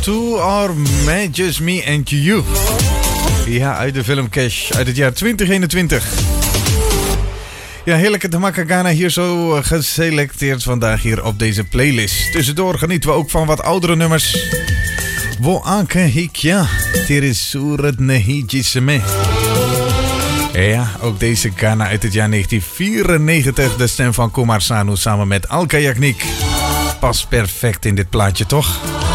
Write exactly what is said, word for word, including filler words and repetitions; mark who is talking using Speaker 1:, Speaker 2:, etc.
Speaker 1: To Our Me, Just Me and You. Ja, uit de film Cash uit het jaar twintig eenentwintig. Ja, heerlijke Tamaka Ghana hier zo geselecteerd vandaag hier op deze playlist. Tussendoor genieten we ook van wat oudere nummers. Wo anke hikja, tere surat nahi jisme. Ja, ook deze Ghana uit het jaar negentien vierennegentig. De stem van Kumar Sanu samen met Alka Yagnik. Past perfect in dit plaatje, toch?